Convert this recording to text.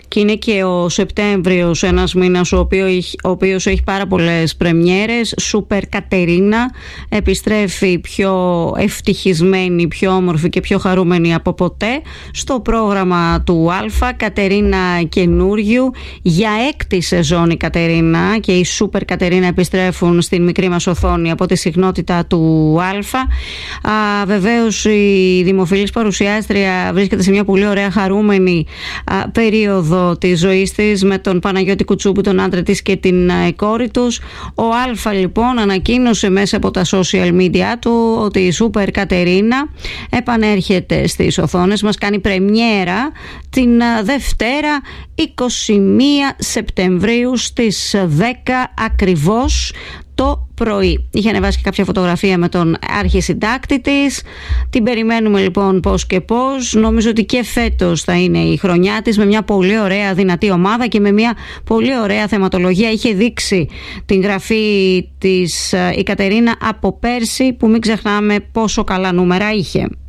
και είναι και ο Σεπτέμβριος ένας μήνας ο οποίος έχει πάρα πολλές πρεμιέρες. Σούπερ Κατερίνα επιστρέφει πιο ευτυχισμένη, πιο όμορφη και πιο χαρούμενη από ποτέ στο πρόγραμμα του Α. Κατερίνα καινούριου, για 6η σεζόν η Κατερίνα και η Σούπερ Κατερίνα επιστρέφουν στην μικρή μας οθόνη από τη συχνότητα του Α. Βεβαίως η δημοφιλής παρουσιάστρια βρίσκεται σε μια πολύ ωραία χαρούμενη περίοδο της ζωής της με τον Παναγιώτη Κουτσούπη, τον άντρα της και την κόρη τους. Ο Α λοιπόν ανακοίνωσε μέσα από τα social media του ότι η Σούπερ Κατερίνα επανέρχεται στις οθόνες μας, κάνει πρεμιέρα την Δευτέρα 21 Σεπτεμβρίου στις 10 ακριβώς το πρωί. Είχε ανεβάσει και κάποια φωτογραφία με τον αρχισυντάκτη της. Την περιμένουμε λοιπόν πώς και πώς. Νομίζω ότι και φέτος θα είναι η χρονιά της, με μια πολύ ωραία δυνατή ομάδα και με μια πολύ ωραία θεματολογία. Είχε δείξει την γραφή της η Κατερίνα από πέρσι, που μην ξεχνάμε πόσο καλά νούμερα είχε.